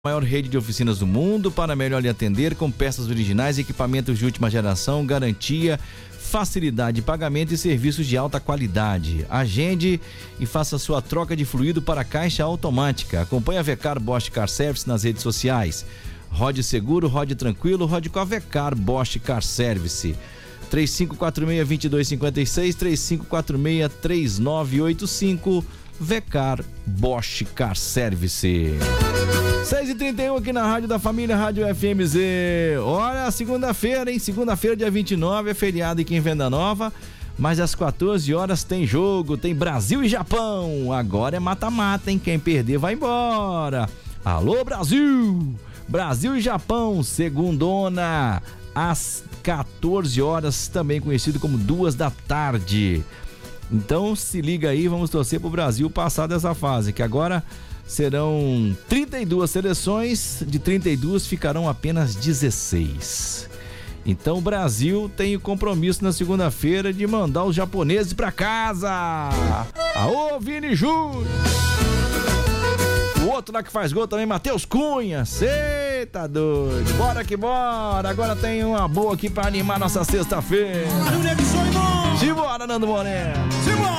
Maior rede de oficinas do mundo para melhor lhe atender com peças originais, equipamentos de última geração, garantia, facilidade de pagamento e serviços de alta qualidade. Agende e faça sua troca de fluido para caixa automática. Acompanhe a Vecar Bosch Car Service nas redes sociais. Rode seguro, rode tranquilo, rode com a Vecar Bosch Car Service. 3546-2256, 3546-3985, Vecar Bosch Car Service. 6h31 aqui na Rádio da Família, Rádio FMZ. Olha, segunda-feira, hein? Segunda-feira, dia 29, é feriado aqui em Venda Nova. Mas às 14 horas tem jogo, tem Brasil e Japão. Agora é mata-mata, hein? Quem perder vai embora. Alô, Brasil! Brasil e Japão, segundona, às 14 horas, também conhecido como 2 da tarde. Então se liga aí, vamos torcer pro Brasil passar dessa fase, que agora serão 32 seleções, de 32 ficarão apenas 16. Então o Brasil tem o compromisso na segunda-feira de mandar os japoneses pra casa. Aô, Vini Júnior! O outro lá que faz gol também, Matheus Cunha. Cê tá doido. Bora que bora. Agora tem uma boa aqui pra animar nossa sexta-feira. Simbora, Nando Moreno. Simbora.